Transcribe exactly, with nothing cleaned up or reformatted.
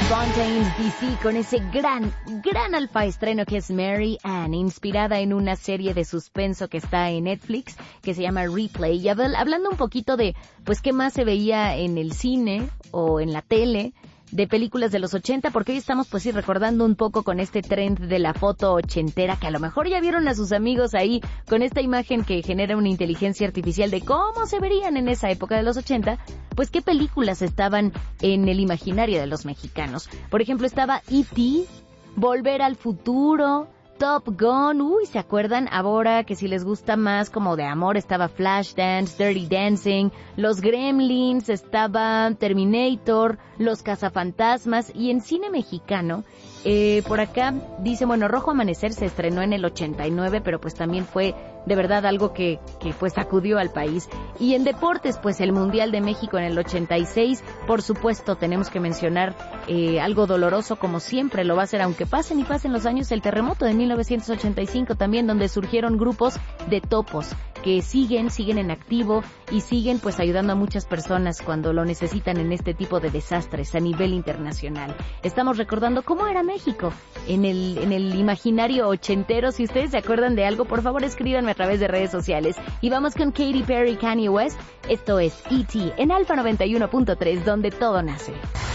Fontaines D C con ese gran, gran alfa estreno que es Mary Ann, inspirada en una serie de suspenso que está en Netflix, que se llama Replay. Y habl- hablando un poquito de, pues, qué más se veía en el cine o en la tele de películas de los ochenta, porque hoy estamos pues sí recordando un poco con este trend de la foto ochentera, que a lo mejor ya vieron a sus amigos ahí con esta imagen que genera una inteligencia artificial de cómo se verían en esa época de los ochenta, pues qué películas estaban en el imaginario de los mexicanos. Por ejemplo, estaba E T, Volver al Futuro, Top Gun, uy, ¿se acuerdan? Ahora que si les gusta más como de amor, estaba Flashdance, Dirty Dancing, Los Gremlins, estaba Terminator, Los Cazafantasmas, y en cine mexicano, eh, por acá dice, bueno, Rojo Amanecer se estrenó en el ochenta y nueve, pero pues también fue de verdad algo que, que pues sacudió al país. Y en deportes, pues el Mundial de México en el ochenta y seis, por supuesto tenemos que mencionar eh, algo doloroso, como siempre lo va a ser, aunque pasen y pasen los años, el terremoto de mil novecientos ochenta y cinco también, donde surgieron grupos de topos que siguen, siguen en activo y siguen pues ayudando a muchas personas cuando lo necesitan en este tipo de desastres a nivel internacional. Estamos recordando cómo era México en el, en el imaginario ochentero. Si ustedes se acuerdan de algo, por favor escríbanme a través de redes sociales. Y vamos con Katy Perry y Kanye West. Esto es E T en Alfa noventa y uno punto tres, donde todo nace.